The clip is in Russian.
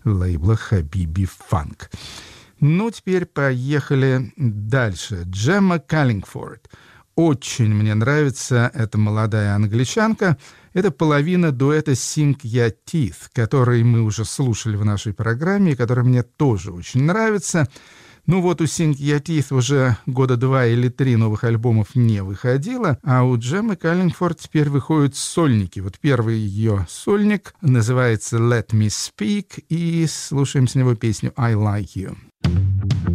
лейбла Habibi Funk. Ну, теперь поехали дальше. Джемма Каллингфорд. Очень мне нравится эта молодая англичанка. Это половина дуэта Sink Ya Teeth, который мы уже слушали в нашей программе, и который мне тоже очень нравится. Ну вот у Sink Ya Teeth уже года 2 или 3 новых альбомов не выходило, а у Джеммы Каллингфорд теперь выходят сольники. Вот первый ее сольник называется «Let Me Speak», и слушаем с него песню «I Like You».